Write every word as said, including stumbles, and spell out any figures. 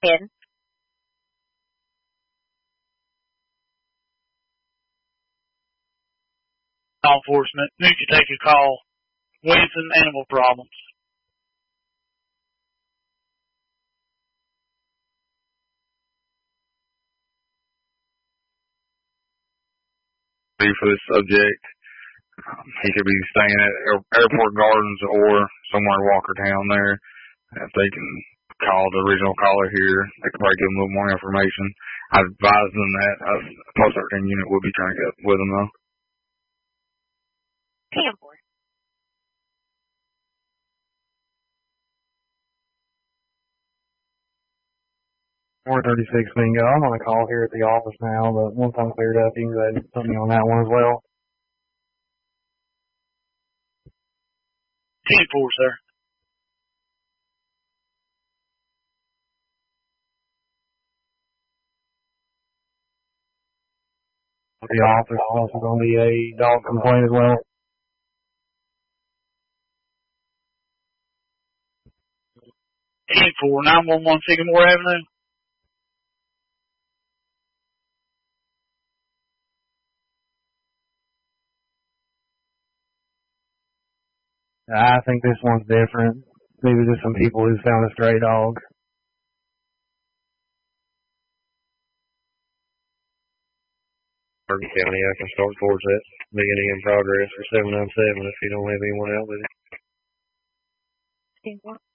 ten. Law enforcement, need to take a call. Winston, animal problems. For this subject, he could be staying at Airport Gardens or somewhere in Walkertown there. If they can call the original caller here, they can probably give them a little more information. I advise them that a post thirteen unit will be trying to get with them though. ten four. four thirty-six bingo. I'm on a call here at the office now, but once I'm cleared up, you can go ahead and put me on that one as well. ten four, sir. At the office, also going to be a dog complaint as well. ten four, nine one one Sycamore Avenue. I think this one's different. Maybe just some people who found a stray dog. Bergen County, I can start towards that beginning in progress for seven nine seven if you don't have anyone out with it. ten four.